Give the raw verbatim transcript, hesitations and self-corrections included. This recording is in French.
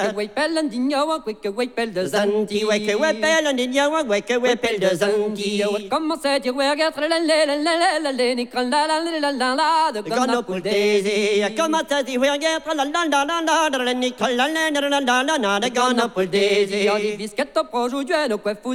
que way pelle ndigna que way pelle de Zanti, ouais, que ouais, pelle, un ignien, ouais, que ouais, pelle de Zanti. Comment c'est dire, ouais, regarde, la la la la la la, Nicole, la la la la la la, de Gonopul Daisy, comment ça dit, ouais, regarde, la la la la la la, Nicole, la la la la la la, de Gonopul Daisy. Biscuit au proche, ou du